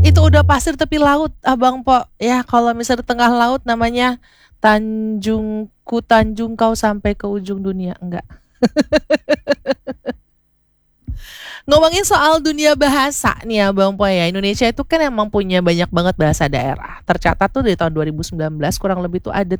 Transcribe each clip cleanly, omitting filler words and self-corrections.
itu udah pasir tepi laut, Abang Po. Ya, kalau misalnya di tengah laut namanya Tanjung kau sampai ke ujung dunia. Enggak. Ngomongin soal dunia bahasa nih ya Bang Po ya. Indonesia itu kan emang punya banyak banget bahasa daerah. Tercatat tuh dari tahun 2019 kurang lebih tuh ada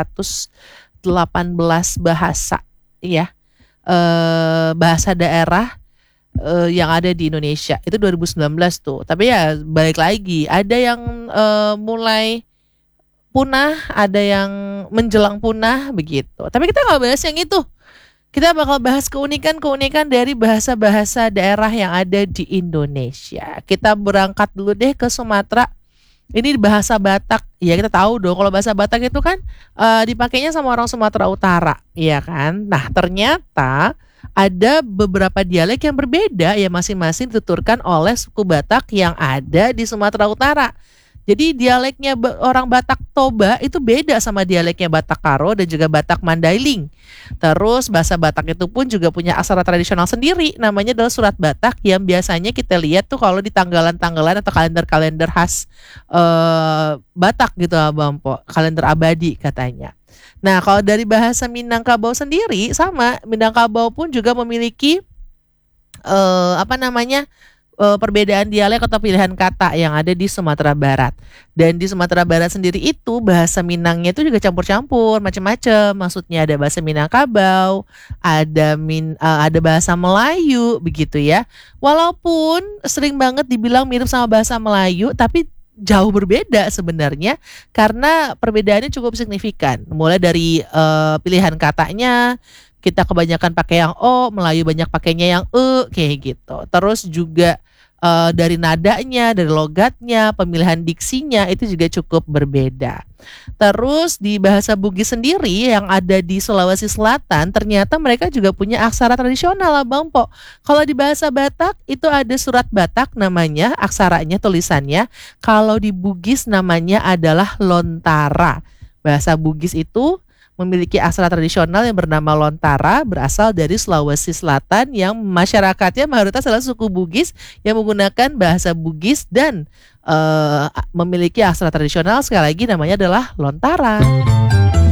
718 bahasa ya. Bahasa daerah yang ada di Indonesia. Itu 2019 tuh. Tapi ya balik lagi, ada yang mulai punah, ada yang menjelang punah begitu. Tapi kita nggak bahas yang itu. Kita bakal bahas keunikan-keunikan dari bahasa-bahasa daerah yang ada di Indonesia. Kita berangkat dulu deh ke Sumatera. Ini bahasa Batak. Ya kita tahu dong kalau bahasa Batak itu kan dipakainya sama orang Sumatera Utara, ya kan? Nah, ternyata ada beberapa dialek yang berbeda ya masing-masing dituturkan oleh suku Batak yang ada di Sumatera Utara. Jadi dialeknya orang Batak Toba itu beda sama dialeknya Batak Karo dan juga Batak Mandailing. Terus bahasa Batak itu pun juga punya aksara tradisional sendiri, namanya adalah surat Batak yang biasanya kita lihat tuh kalau di tanggalan-tanggalan atau kalender-kalender khas Batak gitu Abang Po, kalender abadi katanya. Nah, kalau dari bahasa Minangkabau sendiri sama, Minangkabau pun juga memiliki perbedaan dialek atau pilihan kata yang ada di Sumatera Barat. Dan di Sumatera Barat sendiri itu bahasa Minangnya itu juga campur-campur, macam-macam. Maksudnya ada bahasa Minangkabau, ada bahasa Melayu begitu ya. Walaupun sering banget dibilang mirip sama bahasa Melayu, tapi jauh berbeda sebenarnya karena perbedaannya cukup signifikan. Mulai dari pilihan katanya, kita kebanyakan pakai yang o, Melayu banyak pakainya yang e, kayak gitu. Terus juga dari nadanya, dari logatnya, pemilihan diksinya itu juga cukup berbeda. Terus di bahasa Bugis sendiri yang ada di Sulawesi Selatan, ternyata mereka juga punya aksara tradisional Abang Po. Kalau di bahasa Batak itu ada surat Batak namanya, aksaranya, tulisannya. Kalau di Bugis namanya adalah lontara. Bahasa Bugis itu memiliki aksara tradisional yang bernama lontara, berasal dari Sulawesi Selatan yang masyarakatnya mayoritas adalah suku Bugis yang menggunakan bahasa Bugis dan memiliki aksara tradisional, sekali lagi namanya adalah lontara.